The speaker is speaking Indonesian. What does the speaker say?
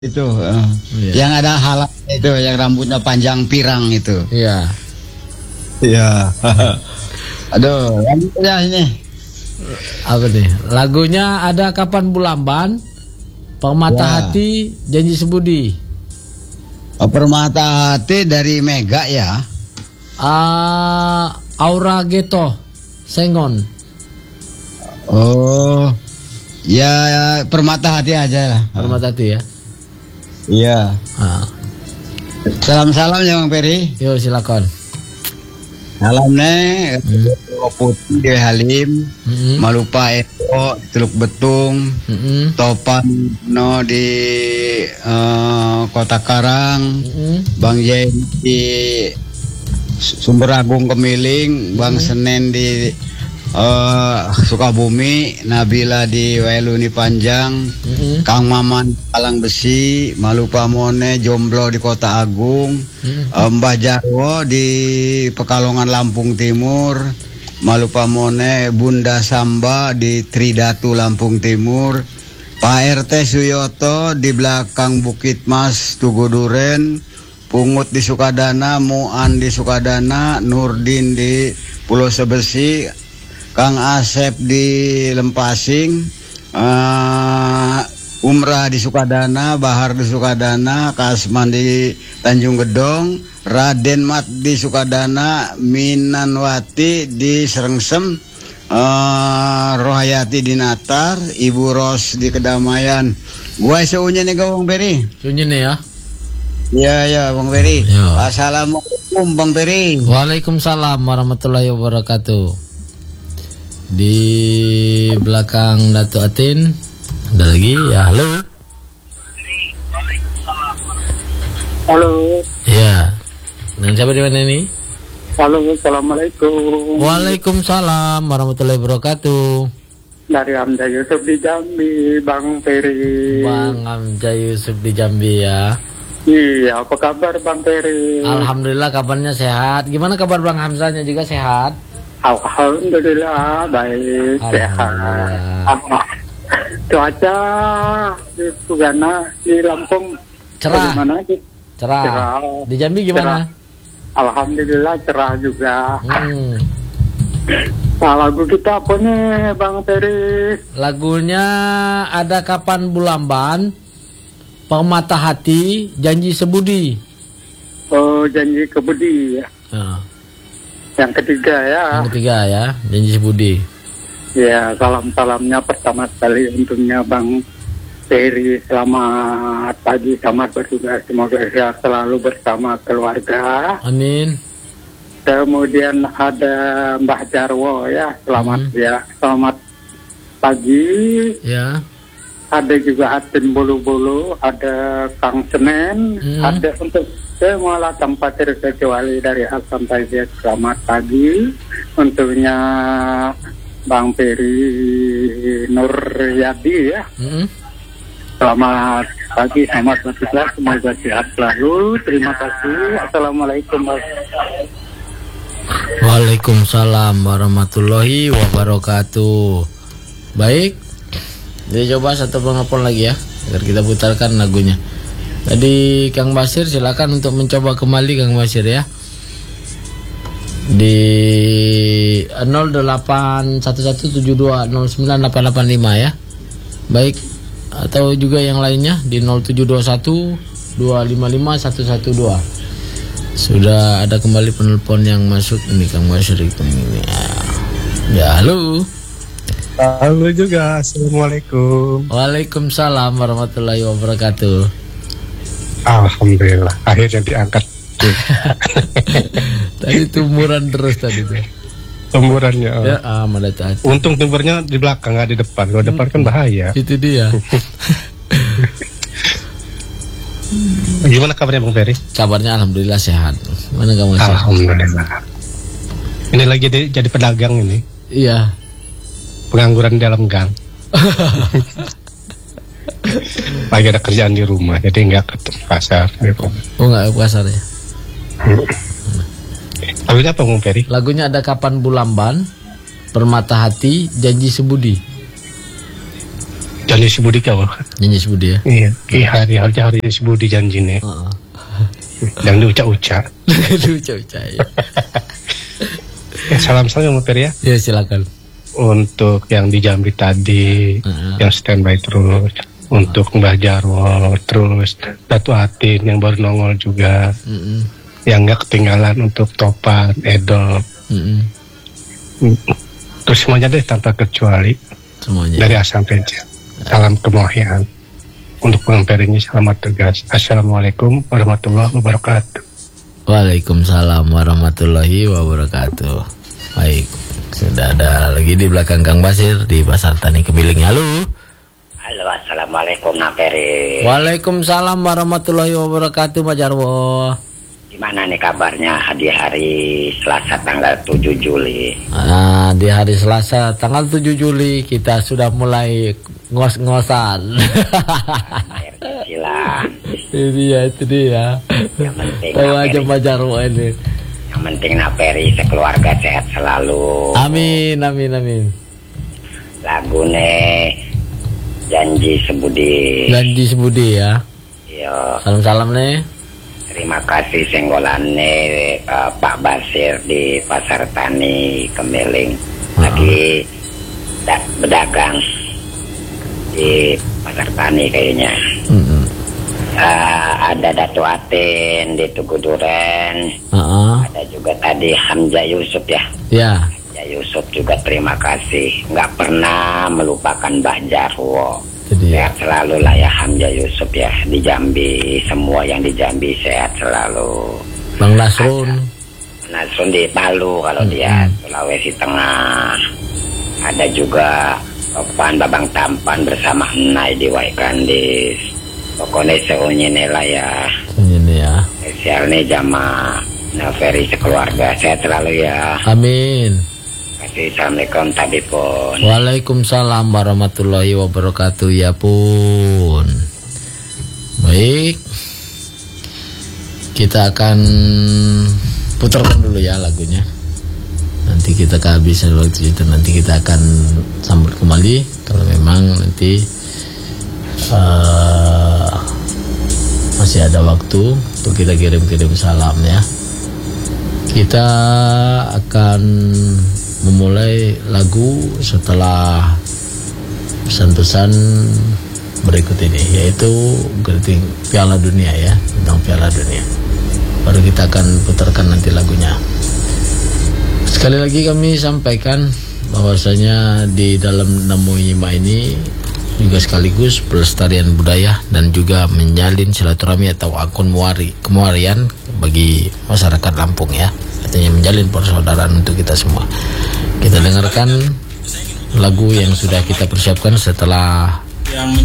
Itu yang ada halak itu, yang rambutnya panjang pirang itu. Iya. Iya. Aduh, lanjut ya ini. Apa nih? Lagunya ada Kapan Bulamban, Permata Hati, Janji Sebudi. Permata Hati dari Mega ya. Aura Geto, Sengon. Oh, ya Permata Hati aja lah. Permata Hati ya. Iya. Salam-salam ya Bang Peri. Yo silakan. Salam nih, Putih di Halim, Malupa Eko, Teluk Betung, Topan no di Kota Karang, Bang Yen di Sumber Agung Kemiling, Bang Senen di Sukabumi, Nabila di Wailuni Panjang, Kang Maman Palang Besi, Malupa Mone Jomblo di Kota Agung, Mbah Jarwo di Pekalongan Lampung Timur, Malupa Mone Bunda Samba di Tridatu Lampung Timur, Pak RT Suyoto di belakang Bukit Mas Tugu Duren, Pungut di Sukadana, Muan di Sukadana, Nurdin di Pulau Sebesi, Kang Asep di Lempasing, Umrah di Sukadana, Bahar di Sukadana, Kasman di Tanjung Gedong, Raden Mat di Sukadana, Minanwati di Serengsem, Rohayati di Natar, Ibu Ros di Kedamaian. Gua seunya nih Bang Peri. Seunya nih ya. Iya ya Bang Peri. Yo. Assalamualaikum Bang Peri. Waalaikumsalam warahmatullahi wabarakatuh. Di belakang Dato Atin ada lagi ya. Halo. Halo. Ya. Dan siapa di mana ini? Halo, assalamualaikum. Waalaikumsalam warahmatullahi wabarakatuh. Dari Hamzah Yusuf di Jambi, Bang Peri. Bang Hamzah Yusuf di Jambi ya. Iya, apa kabar Bang Peri? Alhamdulillah kabarnya sehat. Gimana kabar Bang Hamzahnya juga sehat? Alhamdulillah baik, sehat. Cuaca di Sugana di Lampung cerah. Gimana sih? Cerah. Di Jambi gimana? Cerah. Alhamdulillah cerah juga. Nah, lagu kita apa nih Bang Peri? Lagunya ada Kapan Bulamban, Permata Hati, Janji Sebudi. Oh, Janji Kebudi ya. Yang ketiga ya. Yang ketiga ya, Janji Sebudi. Ya, salam-salamnya pertama sekali untungnya Bang Peri. Selamat pagi, selamat bertugas. Semoga sehat selalu bersama keluarga. Amin. Kemudian ada Mbah Jarwo ya, selamat ya, selamat pagi. Ya. Ada juga Atin Bulu-Bulu, ada Kang Senen, ada untuk semua tanpa terkecuali dari A sampai Z. Selamat pagi. Untuknya Bang Peri Nuryadi ya. Selamat pagi, selamat bertugas, semoga sehat selalu. Terima kasih. Assalamualaikum. Waalaikumsalam warahmatullahi wabarakatuh. Baik, jadi coba satu penelpon lagi ya, agar kita putarkan lagunya. Tadi Kang Basir silakan untuk mencoba kembali Kang Basir ya. Di 081172098885 ya. Baik, atau juga yang lainnya di 0721 255 112. Sudah ada kembali penelpon yang masuk ini Kang Basir ini. Ya, halo. Halo juga, assalamualaikum. Waalaikumsalam warahmatullahi wabarakatuh. Alhamdulillah, akhirnya diangkat. Tadi tumuran terus tadi tuh. Tumurannya. Ya, mana tuh. Untung tumurnya di belakang, nggak di depan. Kalau depan kan bahaya. Itu dia. Gimana kabarnya Bang Peri? Kabarnya alhamdulillah sehat. Mana kamu sehat? Alhamdulillah. Ini lagi jadi pedagang ini. Iya. Pengangguran dalam gang. Lagi ada kerjaan di rumah, jadi nggak ke pasar. Oh, nggak ke pasar ya? Lagunya apa Bang Peri? Lagunya ada Kapan Bulamban, Permata Hati, Janji Sebudi. Janji si Budi kau. Nyanyi Budi ya. Iya. Hari si Budi janjinya. Yang diucap-ucap. Diucap-ucap ya. Salam sama Peri ya. Ya silakan. Untuk yang di Jambi tadi, yang standby terus. Untuk Mbah Jarwo, terus Datu Atin yang baru nongol juga. Yang nggak ketinggalan untuk Topan, Edo. Terus semuanya deh tanpa kecuali. Semuanya. Dari A sampai Z. Salam kemohian. Untuk pengamperinya selamat tugas. Assalamualaikum warahmatullahi wabarakatuh. Waalaikumsalam warahmatullahi wabarakatuh. Baik, sudah ada lagi di belakang Kang Basir di Pasar Tani Kebiling. Halo. Halo, assalamualaikum Naperi. Waalaikumsalam warahmatullahi wabarakatuh, Pak Jarwo. Gimana nih kabarnya di hari Selasa tanggal 7 Juli? Di hari Selasa tanggal 7 Juli kita sudah mulai ngos-ngosan. Air kecilan. Itu dia. Yang penting Tahu aja Pak Jarwo ini. Yang penting Naperi sekeluarga sehat selalu. Amin, amin, amin. Lagu nih Janji Sebudi. Janji Sebudi ya. Yo. Salam-salam nih. Terima kasih senggolannya Pak Basir di Pasar Tani Kemeling. Lagi berdagang di Pasar Tani kayaknya. Ada Datu Atin di Tugu Duren. Ada juga tadi Hamzah Yusuf ya. Ya. Hamzah Yusuf juga terima kasih. Nggak pernah melupakan Mbah Jarwo. Sehat selalu lah ya Hamzah Yusuf ya di Jambi. Semua yang di Jambi sehat selalu. Bang Nasrun. Nasrun di Palu kalau dia Sulawesi Tengah. Ada juga Topan Babang Tampan bersama Enai di Waikandis. Pokoknya seunyene lah ya. Ini ya. Spesial nih jamaah Naferi sekeluarga sehat selalu ya. Amin. Assalamualaikum tadi pun. Waalaikumsalam warahmatullahi wabarakatuh ya pun. Baik, kita akan putarkan dulu ya lagunya. Nanti kita kehabisan waktu itu, nanti kita akan sambut kembali kalau memang nanti masih ada waktu untuk kita kirim-kirim salam ya. Kita akan memulai lagu setelah pesan-pesan berikut ini, yaitu greeting Piala Dunia ya, tentang Piala Dunia. Baru kita akan putarkan nanti lagunya. Sekali lagi kami sampaikan bahwasanya di dalam Namo Yima ini juga sekaligus pelestarian budaya dan juga menjalin silaturahmi atau kemwarian bagi masyarakat Lampung ya. Artinya menjalin persaudaraan untuk kita semua. Kita dengarkan lagu yang sudah kita persiapkan setelah